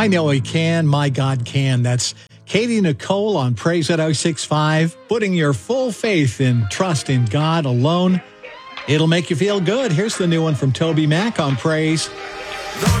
I know He can. My God can. That's Katie Nicole on Praise at 065. Putting your full faith and trust in God alone. It'll make you feel good. Here's the new one from Toby Mac on Praise.